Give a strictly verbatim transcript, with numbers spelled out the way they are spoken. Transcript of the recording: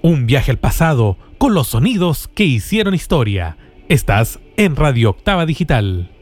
Un viaje al pasado con los sonidos que hicieron historia. Estás en Radio Octava Digital.